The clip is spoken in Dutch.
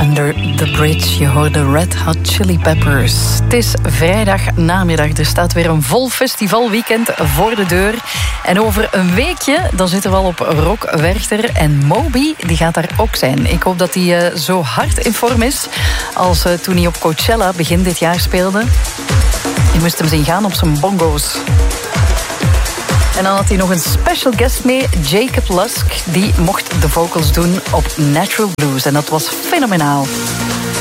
Under the Bridge. Je hoorde Red Hot Chili Peppers. Het is vrijdag namiddag. Er staat weer een vol festivalweekend voor de deur. En over een weekje, dan zitten we al op Rock Werchter. En Moby, die gaat daar ook zijn. Ik hoop dat hij zo hard in vorm is als toen hij op Coachella begin dit jaar speelde. Je moest hem zien gaan op zijn bongo's. En dan had hij nog een special guest mee, Jacob Lusk. Die mocht de vocals doen op Natural Blues. En dat was fenomenaal.